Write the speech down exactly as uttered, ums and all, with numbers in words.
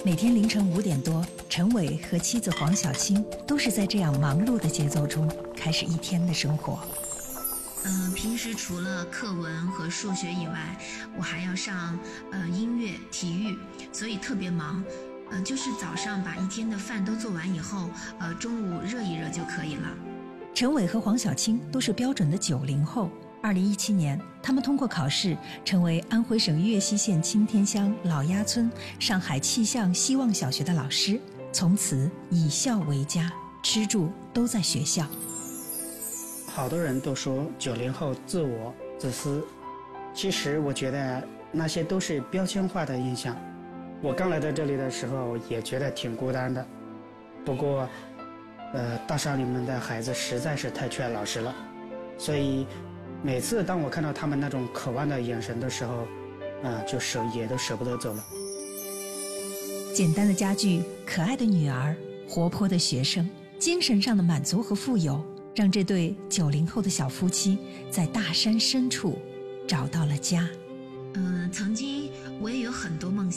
每天凌晨五点多，陈伟和妻子黄小青都是在这样忙碌的节奏中开始一天的生活。 呃，平时除了课文和数学以外，我还要上呃音乐、体育，所以特别忙。呃，就是早上把一天的饭都做完以后，呃，中午热一热就可以了。 陈伟和黄小青都是标准的九零后。二零一七年，他们通过考试，成为安徽省岳西县青天乡老鸭村上海气象希望小学的老师，从此以校为家，吃住都在学校。 好多人都说九零后自我自私，其实我觉得那些都是标签化的印象。我刚来到这里的时候也觉得挺孤单的，不过呃，大山里面的孩子实在是太缺老师了，所以每次当我看到他们那种渴望的眼神的时候，啊、呃，就舍也都舍不得走了。 简单的家具，可爱的女儿，活泼的学生，精神上的满足和富有，让这对九零后的小夫妻在大山深处找到了家。 嗯、呃，曾经我也有很多梦想。